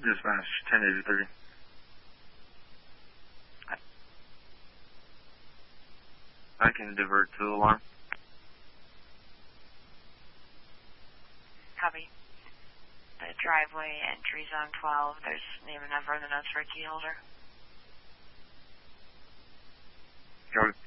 Dispatch 1083. I can divert to the alarm. Copy. The driveway entry zone 12, there's name and number in the notes for a key holder. Copy.